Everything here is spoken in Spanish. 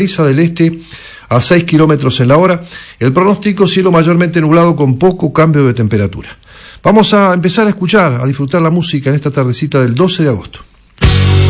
brisa del este a 6 kilómetros en la hora. El pronóstico, cielo mayormente nublado con poco cambio de temperatura. Vamos a empezar a escuchar, a disfrutar la música en esta tardecita del 12 de agosto.